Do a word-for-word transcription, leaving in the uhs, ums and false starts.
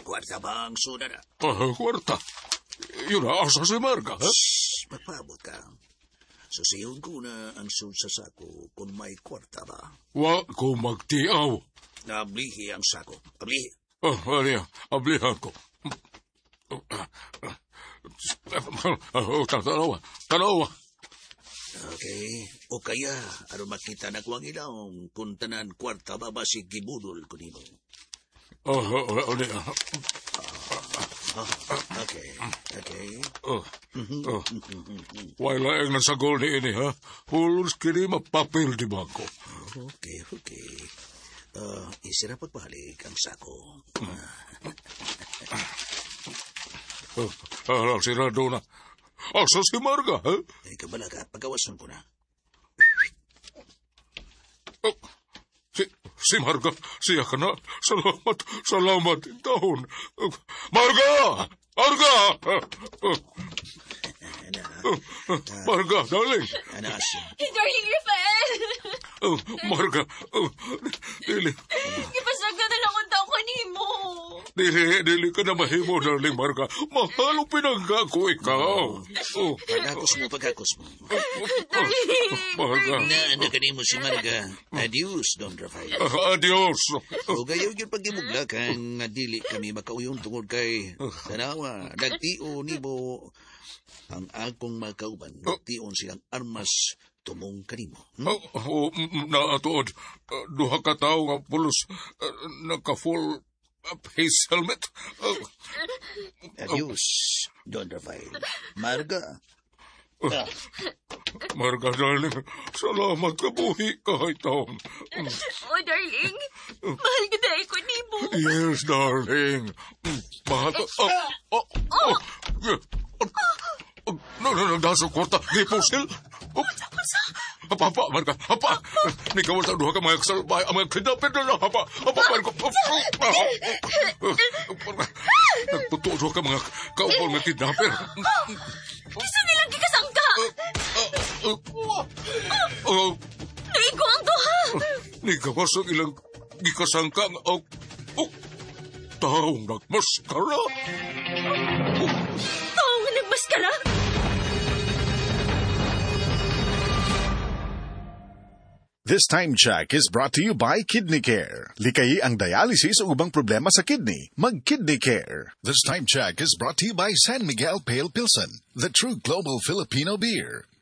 Kwarta ba ang suda na? Ah, kwarta. Yun na, asa si Marga, ha? Shhh, magpaabot ka. Susiyon ko na ang sud sa sako kung may kwarta ba. Wa ko magtiaw. Nablihi ang sako. Ablihi. Ah, ano yan? Ablihan ko. Tanawa, tanawa. Okay. O kaya, ano makita na kuwang ilawang kung tanan kwarta ba ba si gibudol ko nimo. Ah, ano yan? Ah, okay. Okay. Oh, oh. Wala ang nasagol ni ini, ha? Hulos kini mapapil di bangko. Okay, okay. Uh, isira pagpahalik ang sako. Oh, ah, sirado na. Asa si Marga, ha? Ay, kabala ka. Pagawasan ko na. Oh, si, si Marga, siya ka na. Salamat, salamat in taon. Oh, Marga! Marga! Oh, oh, Marga, darling. Ana siya. Darling Rafael! Oh, Marga, oh, dili. Ipasagda na lang ang tao ko ni mo. Dili, dili ka na mahimo, darling Marga. Mahalo pinangga ko ikaw. Oh, Pagkakos mo, pagkakos mo. Marga. Na, na kanimo si Marga. Adios, Don Rafael. Ah, adios. O gayo yung pagimugla kang nga dili kami makauyon tungod kay tanawa. Nagtio ni mo ang akong makauban. Nagtion silang armas tumong kanimo. Hmm? Oh, oh, naatuod. Uh, duha ka tao nga pulos uh, naka-full uh, face helmet. Uh, Adios, Don Rafael. Marga. Ah, Marga, darling, salamat ka buhi kahit taon. Oh, darling. Mahal ka dahil ko ni mo. Yes, darling. Mahal ka. Oh, oh, oh. Yeah. Oh, no, no, no, nasa kwarta. Di po sil. Oh. Apa, apa, Marga, apa. Ni kawas ang duha ka mga kasalbay, ang mga kidnapin na lang, apa, apa, Marga. Nagputo duha ka mga kaupol nga kidnapin. Kasi nilang gikasangka. Oh, Naigo ang duha. ni kawas ang ilang gikasangka nga, oh, oh, taong nagmaskara. Tao nga nagmaskara. This time check is brought to you by Kidney Care. Likayi ang dialysis o ubang problema sa kidney. Mag-Kidney Care. This time check is brought to you by San Miguel Pale Pilsen, the true global Filipino beer.